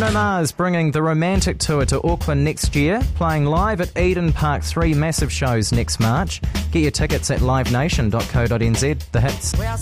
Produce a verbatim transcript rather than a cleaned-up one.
Bruno Mars bringing the Romantic Tour to Auckland next year, playing live at Eden Park, three massive shows next March. Get your tickets at live nation dot co dot n z. The hits.